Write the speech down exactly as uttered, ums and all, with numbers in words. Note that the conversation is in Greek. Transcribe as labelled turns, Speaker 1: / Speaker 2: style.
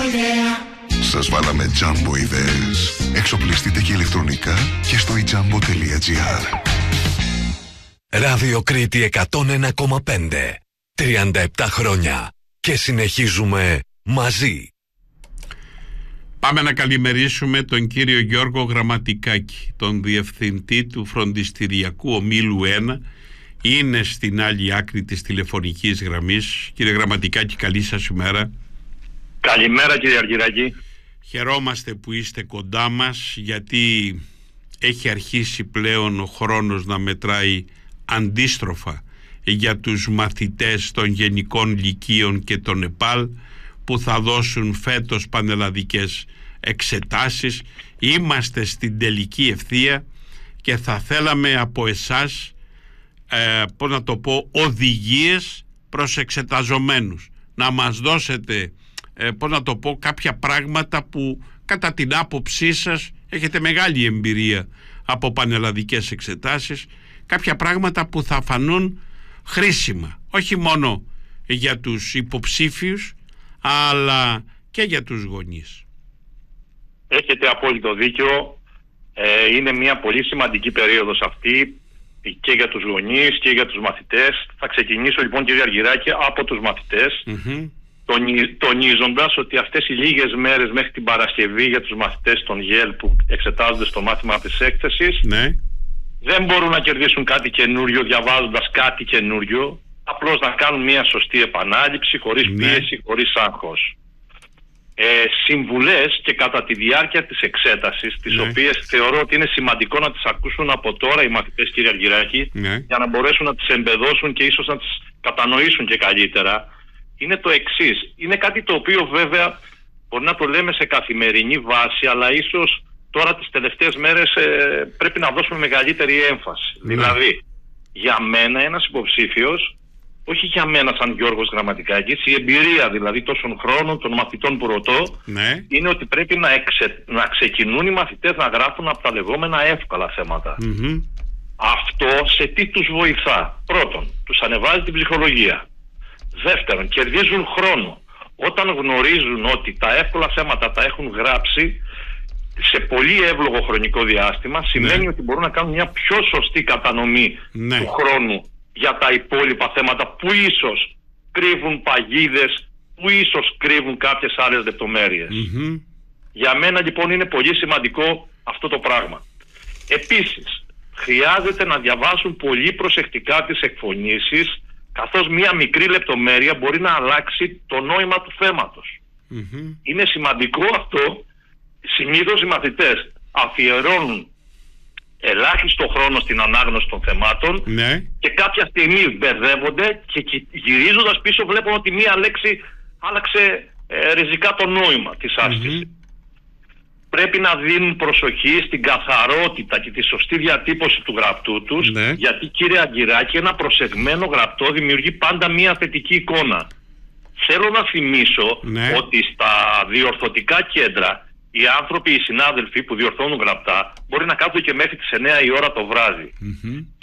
Speaker 1: Σας βάλαμε τζάμπο ιδέες. Εξοπλιστείτε και ηλεκτρονικά και στο ιτζάμπο.gr.
Speaker 2: Ράδιο Κρήτη εκατόν ένα κόμμα πέντε. τριάντα επτά χρόνια και συνεχίζουμε μαζί.
Speaker 3: Πάμε να καλημερίσουμε τον κύριο Γιώργο Γραμματικάκη, τον διευθυντή του φροντιστηριακού ομίλου ένα. Είναι στην άλλη άκρη της τηλεφωνικής γραμμής. Κύριε Γραμματικάκη, καλή σας ημέρα.
Speaker 4: Καλημέρα κύριε Αργυράκη.
Speaker 3: Χαιρόμαστε που είστε κοντά μας, γιατί έχει αρχίσει πλέον ο χρόνος να μετράει αντίστροφα για τους μαθητές των γενικών λυκείων και των ΕΠΑΛ που θα δώσουν φέτος πανελλαδικές εξετάσεις. Είμαστε στην τελική ευθεία και θα θέλαμε από εσάς ε, πώς να το πω, οδηγίες προς εξεταζομένους, να μας δώσετε ε, πώς να το πω, κάποια πράγματα που κατά την άποψή σας έχετε μεγάλη εμπειρία από πανελλαδικές εξετάσεις, κάποια πράγματα που θα φανούν χρήσιμα όχι μόνο για τους υποψήφιους αλλά και για τους γονείς.
Speaker 4: Έχετε απόλυτο δίκιο. Ε, είναι μια πολύ σημαντική περίοδος αυτή και για τους γονείς και για τους μαθητές. Θα ξεκινήσω λοιπόν κύριε Αργυράκη από τους μαθητές, mm-hmm. τονι, τονίζοντας ότι αυτές οι λίγες μέρες μέχρι την Παρασκευή για τους μαθητές των ΓΕΛ που εξετάζονται στο μάθημα της έκθεσης,
Speaker 3: ναι.
Speaker 4: δεν μπορούν να κερδίσουν κάτι καινούριο διαβάζοντας κάτι καινούριο, απλώς να κάνουν μια σωστή επανάληψη χωρίς
Speaker 3: ναι.
Speaker 4: πίεση, χωρίς άγχος. Ε, συμβουλές και κατά τη διάρκεια της εξέτασης, τις ναι. οποίες θεωρώ ότι είναι σημαντικό να τις ακούσουν από τώρα οι μαθητές κύριε Αργυράκη, ναι. για να μπορέσουν να τις εμπεδώσουν και ίσως να τις κατανοήσουν και καλύτερα, είναι το εξής. Είναι κάτι το οποίο βέβαια μπορεί να το λέμε σε καθημερινή βάση, αλλά ίσως τώρα τις τελευταίες μέρες ε, πρέπει να δώσουμε μεγαλύτερη έμφαση. Ναι. Δηλαδή, για μένα ένας υποψήφιος, όχι για μένα σαν Γιώργος Γραμματικάκης, η εμπειρία δηλαδή τόσων χρόνων των μαθητών που ρωτώ,
Speaker 3: ναι.
Speaker 4: είναι ότι πρέπει να, εξε, να ξεκινούν οι μαθητές να γράφουν από τα λεγόμενα εύκολα θέματα.
Speaker 3: Mm-hmm.
Speaker 4: Αυτό σε τι τους βοηθά? Πρώτον, τους ανεβάζει την ψυχολογία. Δεύτερον, κερδίζουν χρόνο. Όταν γνωρίζουν ότι τα εύκολα θέματα τα έχουν γράψει σε πολύ εύλογο χρονικό διάστημα, σημαίνει ναι. ότι μπορούν να κάνουν μια πιο σωστή κατανομή ναι. του χρόνου για τα υπόλοιπα θέματα που ίσως κρύβουν παγίδες, που ίσως κρύβουν κάποιες άλλες λεπτομέρειες. Mm-hmm. Για μένα λοιπόν είναι πολύ σημαντικό αυτό το πράγμα. Επίσης, χρειάζεται να διαβάσουν πολύ προσεκτικά τις εκφωνήσεις, καθώς μία μικρή λεπτομέρεια μπορεί να αλλάξει το νόημα του θέματος. Mm-hmm. Είναι σημαντικό αυτό. Συνήθως οι μαθητές αφιερώνουν ελάχιστο χρόνο στην ανάγνωση των θεμάτων
Speaker 3: ναι.
Speaker 4: και κάποια στιγμή μπερδεύονται και γυρίζοντας πίσω βλέπουν ότι μία λέξη άλλαξε ε, ριζικά το νόημα της άσκησης. Mm-hmm. Πρέπει να δίνουν προσοχή στην καθαρότητα και τη σωστή διατύπωση του γραπτού τους, ναι. γιατί κύριε Αργυράκη, ένα προσεγμένο γραπτό δημιουργεί πάντα μία θετική εικόνα. Θέλω να θυμίσω ναι. ότι στα διορθωτικά κέντρα οι άνθρωποι, οι συνάδελφοι που διορθώνουν γραπτά μπορεί να κάθονται και μέχρι τις εννιά η ώρα το βράδυ. Mm-hmm.